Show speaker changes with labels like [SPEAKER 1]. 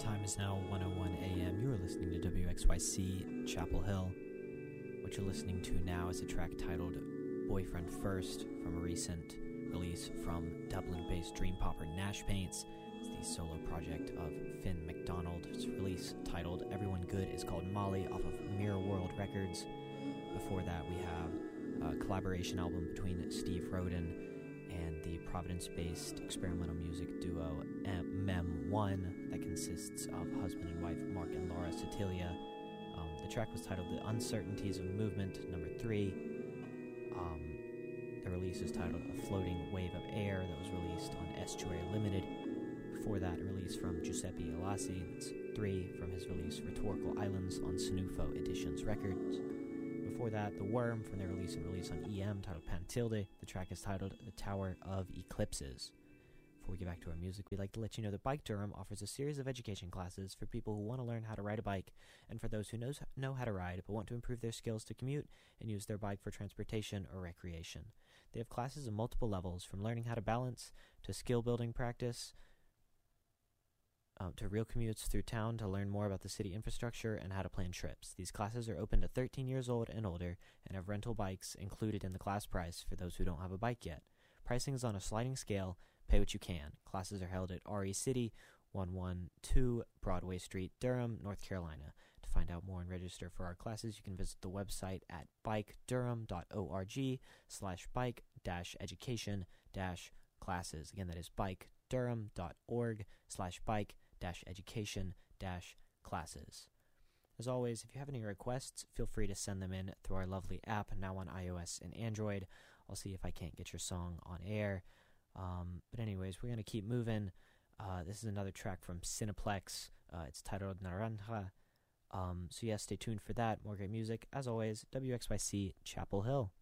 [SPEAKER 1] Time is now 1:01 a.m. You are listening to WXYC Chapel Hill. What you're listening to now is a track titled Boyfriend First from a recent release from Dublin-based dream popper Nash Paints. It's the solo project of Finn McDonald. Its release titled Everyone Good is called Molly off of Mirror World Records. Before that we have a collaboration album between Steve Roden and the Providence-based experimental music duo Mem1 that consists of husband and wife Mark and Laura Satilia. The track was titled The Uncertainties of Movement, number 3. The release is titled A Floating Wave of Air, that was released on Estuary Limited. Before that, a release from Giuseppe Alassi, that's 3 from his release Rhetorical Islands on Snufo Editions Records. Before that, The Worm from their release on EM titled Pantilde. The track is titled The Tower of Eclipses. Before we get back to our music, we'd like to let you know that Bike Durham offers a series of education classes for people who want to learn how to ride a bike and for those who know how to ride but want to improve their skills to commute and use their bike for transportation or recreation. They have classes of multiple levels, from learning how to balance to skill building practice to real commutes through town to learn more about the city infrastructure and how to plan trips. These classes are open to 13 years old and older and have rental bikes included in the class price for those who don't have a bike yet. Pricing is on a sliding scale. Pay what you can. Classes are held at RE City, 112 Broadway Street, Durham, North Carolina. To find out more and register for our classes, you can visit the website at bikedurham.org/bike-education-classes. Again, that is bikedurham.org/bike-education-classes. As always, if you have any requests, feel free to send them in through our lovely app, now on iOS and Android. I'll see if I can't get your song on air. But anyways, we're going to keep moving. This is another track from Cineplex. It's titled Naranja. So yeah, stay tuned for that. More great music. As always, WXYC Chapel Hill.